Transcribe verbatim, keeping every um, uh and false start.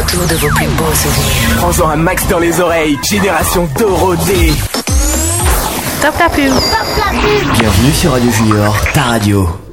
retour de vos plus beaux souvenirs. Prends-en un max dans les oreilles, Génération Dorothée. Top la pub. Top la pub. Bienvenue sur Radio Junior, ta radio.